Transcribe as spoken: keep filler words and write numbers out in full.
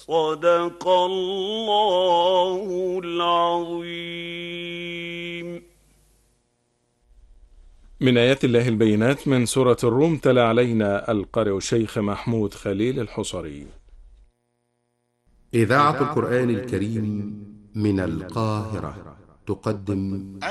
صدق الله العظيم. من آيات الله البينات من سورة الروم، تلا علينا القارئ الشيخ محمود خليل الحصري. إذاعة القرآن الكريم من القاهرة تقدم